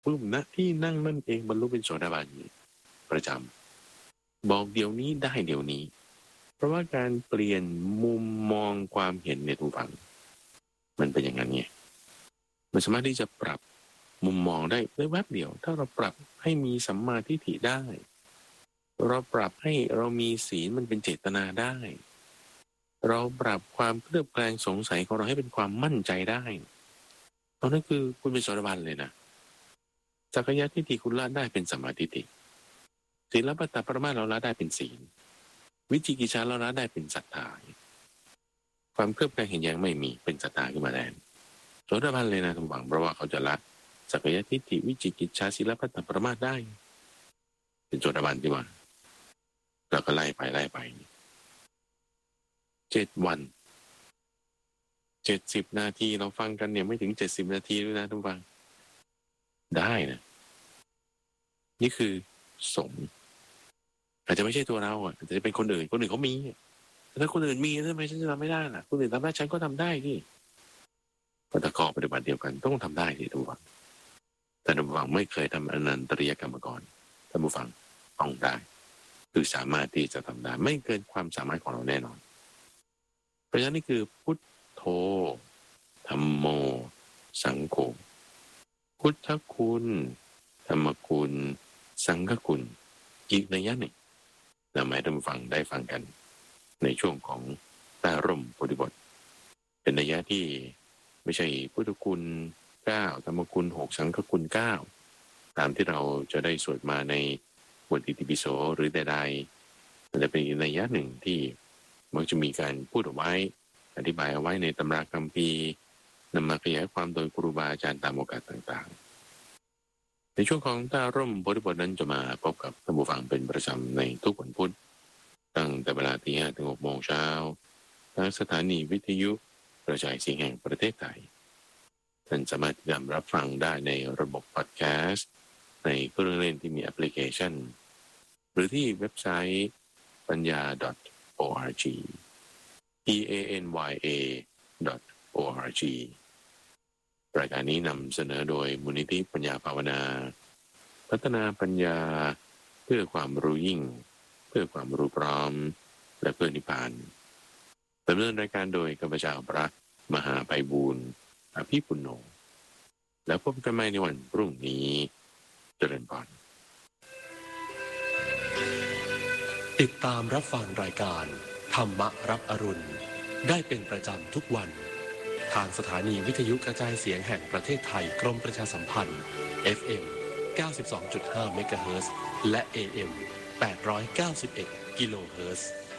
ปุ๊บณที่นั่งนั่นเองบรรลุเป็นโสดาบันประจำบอกเดี๋ยวนี้ได้เดี๋ยวนี้เพราะว่าการเปลี่ยนมุมมองความเห็นในทุกฝั่งมันเป็นอย่างนั้นไงมันสามารถที่จะปรับมุมมองได้แวบเดียวถ้าเราปรับให้มีสัมมาทิฏฐิได้เราปรับให้เรามีศีลมันเป็นเจตนาได้เราปรับความเคลือบแคลงสงสัยของเราให้เป็นความมั่นใจได้ตอนนั้นคือคุณเป็นโสดาบันเลยนะสักยะทิฏฐิคุณละได้เป็นสัมมาทิฏฐิศีลปัตตปรมาเราละได้เป็นศีลวิจิกิจฉาเราละได้เป็นศรัทธาความเคลือบแคลงเห็นแย้งไม่มีเป็นศรัทธาขึ้นมาแทนโสดาบันเลยนะทุกฝังเพราะว่าเขาจะละสักยะทิฏฐิวิจิกิจฉาศีลปัตตปรมาได้เป็นโสดาบันที่ว่าเราก็ไล่ไป7 วัน70 นาทีเราฟังกันเนี่ยไม่ถึง70 นาทีด้วยนะทุกฝังได้นะนี่คือสงฆ์อาจจะไม่ใช่ตัวเราอ่ะอาจจะเป็นคนอื่นเขามีถ้าคนอื่นมีทำไมฉันจะทำไม่ได้ล่ะคนอื่นทำได้ฉันก็ทำได้ที่ปฏิข้อปฏิบัติเดียวกันต้องทำได้ที่ทุกฝังแต่ทุกฝังไม่เคยทำอนันตริยกรรมมาก่อนท่านผู้ฟังต้องได้คือสามารถที่จะทำได้ไม่เกินความสามารถของเราแน่นอนเพราะฉะนั้นนี่คือพุทโธธัมโมสังโฆพุทธคุณธรรมคุณสังฆคุณอีกนัยยะหนึ่งนำมาให้ท่านผู้ฟังได้ฟังกันในช่วงของใต้ร่มโพธิบทเป็นนัยยะที่ไม่ใช่พุทธคุณ9ธรรมคุณ6สังฆคุณ9ตามที่เราจะได้สวดมาในบทอิติปิโสหรือใดๆมันจะเป็นอีกนัยยะหนึ่งที่มักจะมีการพูดเอาไว้อธิบายเอาไว้ในตำราคัมภีร์นำมาขยายความโดยครูบาอาจารย์ตามโอกาสต่างๆในช่วงของใต้ร่มโพธิบทนั้นจะมาพบกับท่านผู้ฟังเป็นประจำในทุกวันพุธตั้งแต่เวลาตี 5 ถึง 6 โมงเช้าทางสถานีวิทยุกระจายเสียงแห่งประเทศไทยท่านสามารถติดตามรับฟังได้ในระบบพอดแคสต์ในเครื่องเล่นที่มีแอปพลิเคชันหรือที่เว็บไซต์ปัญญา .org PANYA.org รายการนี้นำเสนอโดยมูลนิธิปัญญาภาวนาพัฒนาปัญญาเพื่อความรู้ยิ่งเพื่อความรู้พร้อมและเพื่อนิพพานดำเนินรายการโดยข้าพเจ้าพระมหาไพบูลย์อภิปุณโญแล้วพบกันใหม่ในวันพรุ่งนี้เจริญพรติดตามรับฟังรายการธรรมรับอรุณได้เป็นประจำทุกวันทางสถานีวิทยุกระจายเสียงแห่งประเทศไทยกรมประชาสัมพันธ์ FM 92.5 เมกะเฮิรตซ์และ AM 891 กิโลเฮิรตซ์